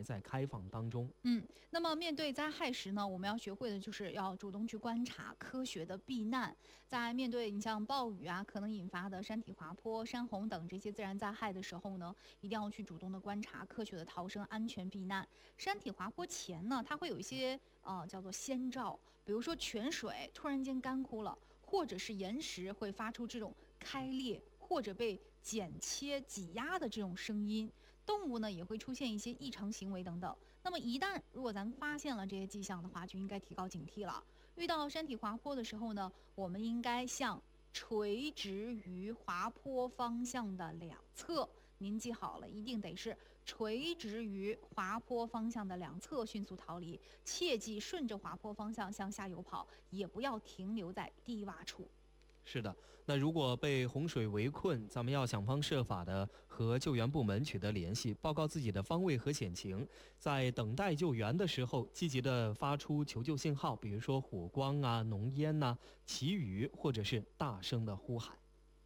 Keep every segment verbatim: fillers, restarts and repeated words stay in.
还在开放当中。 嗯，那么面对灾害时呢，我们要学会的就是要主动去观察，科学的避难。在面对你像暴雨啊，可能引发的山体滑坡、山洪等这些自然灾害的时候呢，一定要去主动的观察，科学的逃生、安全避难。山体滑坡前呢，它会有一些呃叫做先兆，比如说泉水突然间干枯了，或者是岩石会发出这种开裂或者被剪切、挤压的这种声音。动物呢也会出现一些异常行为等等。那么一旦如果咱们发现了这些迹象的话，就应该提高警惕了。遇到山体滑坡的时候呢，我们应该向垂直于滑坡方向的两侧，您记好了，一定得是垂直于滑坡方向的两侧迅速逃离，切记顺着滑坡方向向下游跑，也不要停留在低洼处。 是的，那如果被洪水围困，咱们要想方设法的和救援部门取得联系，报告自己的方位和险情。在等待救援的时候，积极的发出求救信号，比如说火光啊、浓烟呐、旗语，或者是大声的呼喊。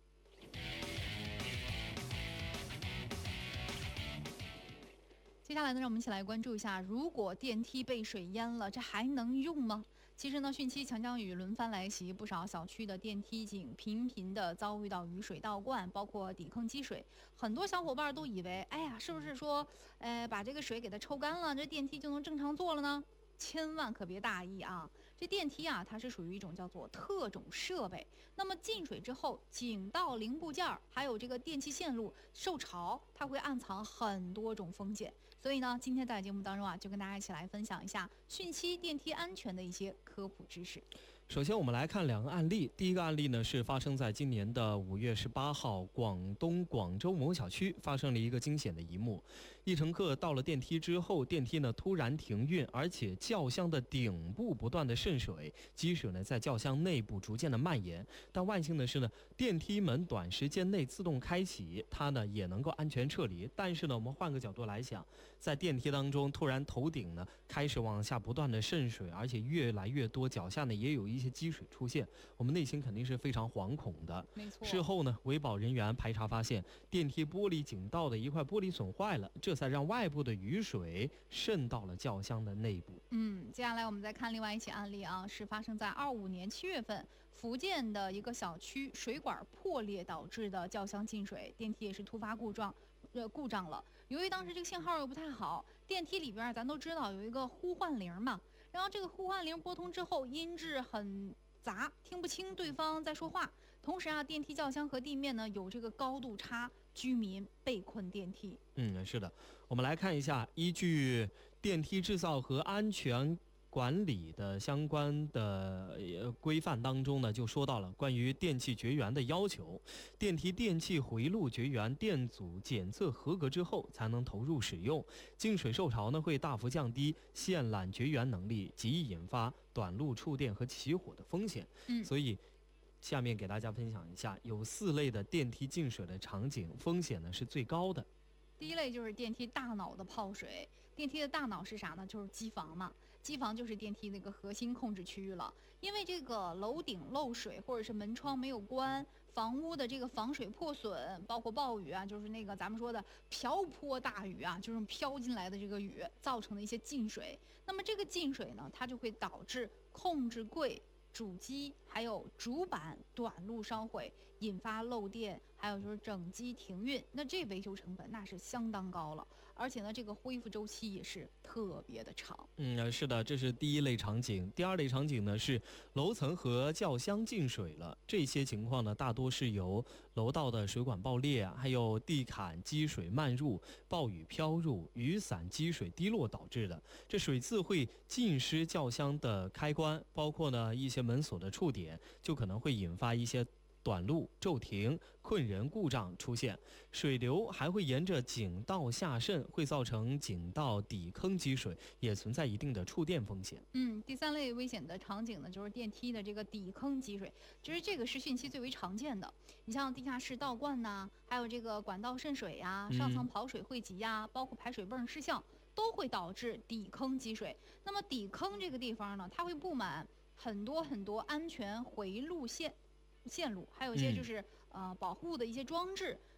接下来呢，让我们一起来关注一下，如果电梯被水淹了，这还能用吗？其实呢，汛期强降雨轮番来袭，不少小区的电梯井频频的遭遇到雨水倒灌，包括底坑积水。很多小伙伴都以为，哎呀，是不是说，呃，把这个水给它抽干了，这电梯就能正常坐了呢？千万可别大意啊！这电梯啊，它是属于一种叫做特种设备。那么进水之后，井道零部件还有这个电气线路受潮，它会暗藏很多种风险。所以呢，今天在节目当中啊，就跟大家一起来分享一下汛期电梯安全的一些科普知识。 首先我们来看两个案例。第一个案例呢是发生在今年的五月十八号，广东广州某小区发生了一个惊险的一幕。一乘客到了电梯之后，电梯呢突然停运，而且轿厢的顶部不断的渗水，积水呢在轿厢内部逐渐的蔓延。但万幸的是呢，电梯门短时间内自动开启，它呢也能够安全撤离。但是呢，我们换个角度来想，在电梯当中突然头顶呢开始往下不断的渗水，而且越来越多，脚下呢也有一些积水出现，我们内心肯定是非常惶恐的。 没错。 事后呢，维保人员排查发现，电梯玻璃井道的一块玻璃损坏了，这才让外部的雨水渗到了轿厢的内部。 嗯，接下来我们再看另外一起案例啊，是发生在二五年七月份，福建的一个小区水管破裂导致的轿厢进水，电梯也是突发故障，呃故障了。由于当时这个信号又不太好，电梯里边咱都知道有一个呼唤铃嘛，然后这个呼唤铃拨通之后，音质很杂，听不清对方在说话。同时啊，电梯轿厢和地面呢有这个高度差，居民被困电梯。 嗯，是的，我们来看一下，依据电梯制造和安全管理的相关的规范当中呢，就说到了关于电气绝缘的要求。电梯电气回路绝缘电阻检测合格之后才能投入使用。进水受潮呢，会大幅降低线缆绝缘能力，极易引发短路触电和起火的风险。 嗯， 所以下面给大家分享一下，有四类的电梯进水的场景，风险呢是最高的。 第一类就是电梯大脑的泡水。电梯的大脑是啥呢？就是机房嘛。机房就是电梯那个核心控制区域了。因为这个楼顶漏水，或者是门窗没有关，房屋的这个防水破损，包括暴雨啊，就是那个咱们说的瓢泼大雨啊，就是飘进来的这个雨造成的一些进水。那么这个进水呢，它就会导致控制柜、主机还有主板短路烧毁，引发漏电，还有就是整机停运。那这维修成本那是相当高了，而且呢，这个恢复周期也是特别的长。 嗯，是的，这是第一类场景。第二类场景呢是楼层和轿厢进水了。这些情况呢，大多是由楼道的水管爆裂，还有地坎积水漫入、暴雨飘入、雨伞积水滴落导致的。这水渍会浸湿轿厢的开关，包括呢一些门锁的触点，就可能会引发一些短路、骤停、困人故障出现。水流还会沿着井道下渗，会造成井道底坑积水，也存在一定的触电风险。 嗯，第三类危险的场景呢，就是电梯的这个底坑积水。其实这个是汛期最为常见的。你像地下室倒灌呐，还有这个管道渗水呀、上层跑水汇集呀，嗯、包括排水泵失效，都会导致底坑积水。那么底坑这个地方呢，它会布满很多很多安全回路线。线路，还有一些就是、嗯、呃保护的一些装置。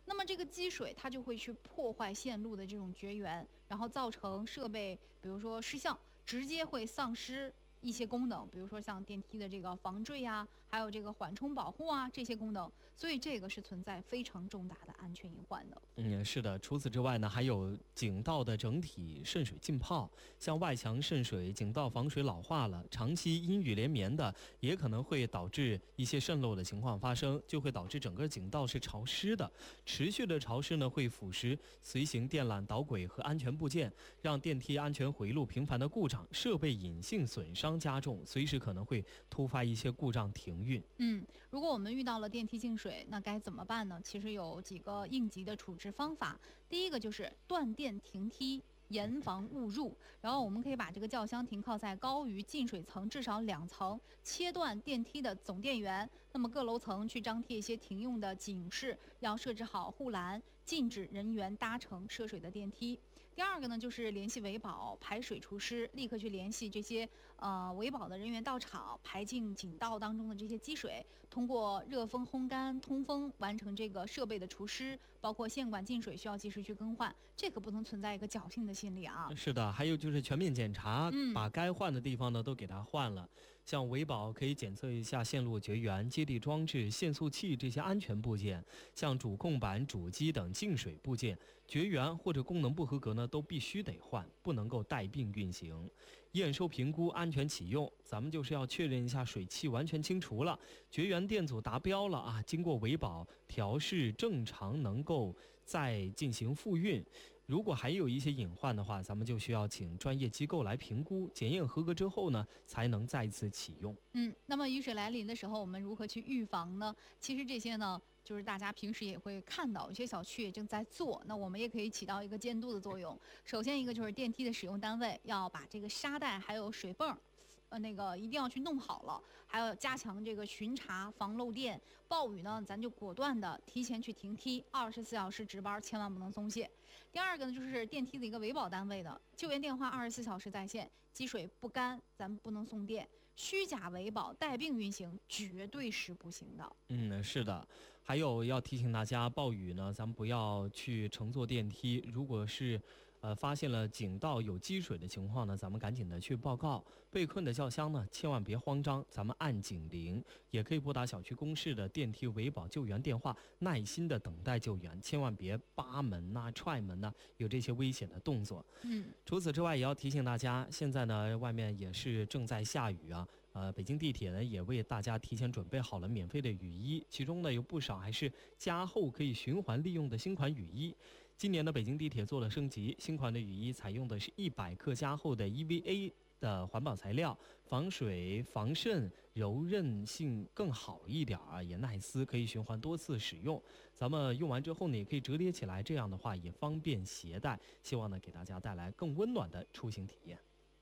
那么这个积水它就会去破坏线路的这种绝缘，然后造成设备比如说失效，直接会丧失一些功能，比如说像电梯的这个防坠呀、啊，还有这个缓冲保护啊这些功能，所以这个是存在非常重大的安全隐患的。 嗯，是的。除此之外呢，还有井道的整体渗水浸泡，像外墙渗水、井道防水老化了，长期阴雨连绵的，也可能会导致一些渗漏的情况发生，就会导致整个井道是潮湿的。持续的潮湿呢，会腐蚀随行电缆导轨和安全部件，让电梯安全回路频繁的故障，设备隐性损伤加重，随时可能会突发一些故障停运。 嗯，如果我们遇到了电梯进水，那该怎么办呢？其实有几个应急的处置方法。第一个就是断电停梯，严防误入。然后我们可以把这个轿厢停靠在高于进水层至少两层，切断电梯的总电源。那么各楼层去张贴一些停用的警示，要设置好护栏，禁止人员搭乘涉水的电梯。第二个呢，就是联系维保排水除湿，立刻去联系这些呃维保的人员到场，排进井道当中的这些积水，通过热风烘干、通风完成这个设备的除湿，包括线管进水需要及时去更换，这可不能存在一个侥幸的心理啊。 是的，还有就是全面检查， 嗯， 把该换的地方呢都给它换了。像维保可以检测一下线路绝缘、接地装置、限速器这些安全部件，像主控板、主机等进水部件绝缘或者功能不合格呢，都必须得换，不能够带病运行。验收评估安全启用，咱们就是要确认一下水汽完全清除了，绝缘电阻达标了啊，经过维保调试正常，能够再进行复运。如果还有一些隐患的话，咱们就需要请专业机构来评估，检验合格之后呢，才能再次启用。 嗯，那么雨水来临的时候，我们如何去预防呢？其实这些呢，就是大家平时也会看到，有些小区也正在做，那我们也可以起到一个监督的作用。首先一个就是电梯的使用单位要把这个沙袋还有水泵呃，那个一定要去弄好了，还要加强这个巡查防漏电。暴雨呢，咱就果断的提前去停梯，二十四小时值班，千万不能松懈。第二个呢，就是电梯的一个维保单位的救援电话二十四小时在线，积水不干咱们不能送电，虚假维保带病运行绝对是不行的。 嗯，是的。还有要提醒大家，暴雨呢，咱们不要去乘坐电梯，如果是呃，发现了井道有积水的情况呢，咱们赶紧的去报告。被困的轿厢呢，千万别慌张，咱们按警铃，也可以拨打小区公示的电梯维保救援电话，耐心的等待救援，千万别扒门呐、踹门呐、有这些危险的动作。 嗯， 除此之外，也要提醒大家，现在呢，外面也是正在下雨啊。呃，北京地铁呢也为大家提前准备好了免费的雨衣，其中呢有不少还是加厚可以循环利用的新款雨衣。今年的北京地铁做了升级，新款的雨衣采用的是一百克加厚的 E V A 的环保材料，防水、防渗、柔韧性更好一点啊，也耐撕，可以循环多次使用。咱们用完之后呢，也可以折叠起来，这样的话也方便携带。希望呢给大家带来更温暖的出行体验。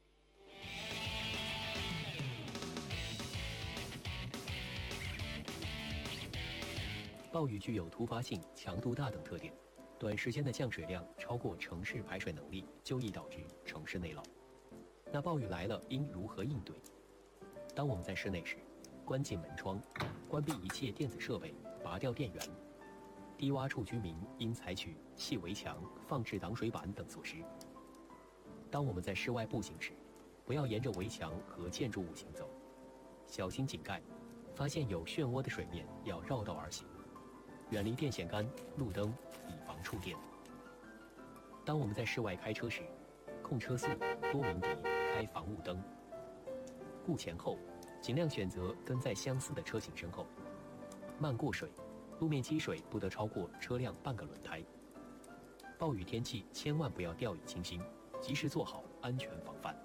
暴雨具有突发性、强度大等特点，短时间的降水量超过城市排水能力，就易导致城市内涝。那暴雨来了，应如何应对？当我们在室内时，关紧门窗，关闭一切电子设备，拔掉电源。低洼处居民应采取砌围墙、放置挡水板等措施。当我们在室外步行时，不要沿着围墙和建筑物行走，小心井盖，发现有漩涡的水面要绕道而行。远离电线杆、路灯，以防触电。当我们在室外开车时，控车速，多鸣笛，开防雾灯。顾前后，尽量选择跟在相似的车型身后。慢过水，路面积水不得超过车辆半个轮胎。暴雨天气千万不要掉以轻心，及时做好安全防范。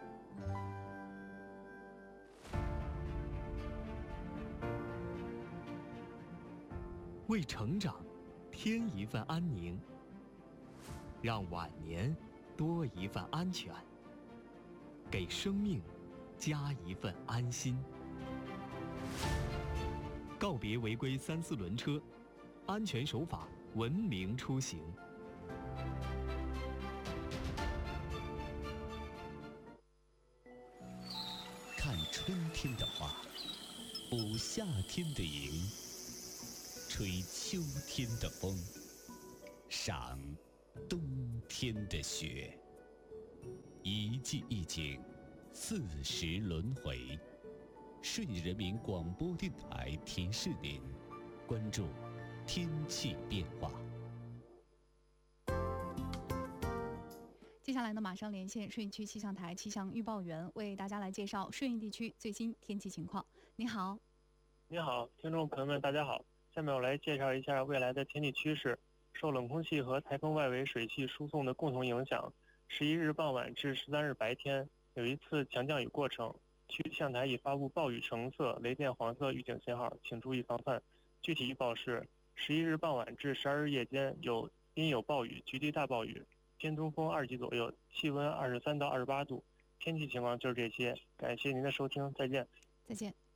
为成长添一份安宁，让晚年多一份安全，给生命加一份安心。告别违规三四轮车，安全守法，文明出行。看春天的花，捕夏天的萤，吹秋天的风。 赏冬天的雪。一季一景，四时轮回。顺义人民广播电台提示您，关注天气变化。 接下来呢，马上连线顺义区气象台气象预报员，为大家来介绍顺义地区最新天气情况。你好。 你好，听众朋友们，大家好。下面我来介绍一下未来的天气趋势。受冷空气和台风外围水汽输送的共同影响，十一日傍晚至十三日白天有一次强降雨过程。区气象台已发布暴雨橙色、雷电黄色预警信号，请注意防范。具体预报是：十一日傍晚至十二日夜间有阴有暴雨，局地大暴雨，偏东风二级左右，气温二十三到二十八度。天气情况就是这些，感谢您的收听，再见。 再见。